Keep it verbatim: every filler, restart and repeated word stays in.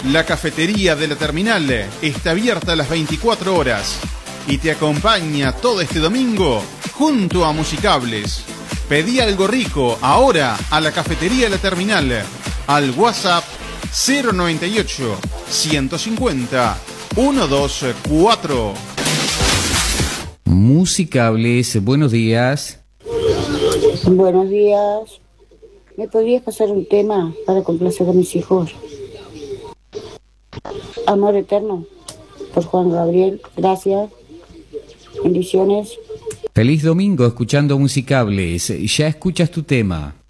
La cafetería de la terminal está abierta las veinticuatro horas y te acompaña todo este domingo junto a Musicables. Pedí algo rico ahora a la cafetería de la terminal al WhatsApp cero noventa y ocho, ciento cincuenta, ciento veinticuatro. Musicables, buenos días. Buenos días. ¿Me podrías pasar un tema para complacer a mis hijos? Amor Eterno, por Juan Gabriel. Gracias. Bendiciones. Feliz domingo escuchando Musicables. Ya escuchas tu tema.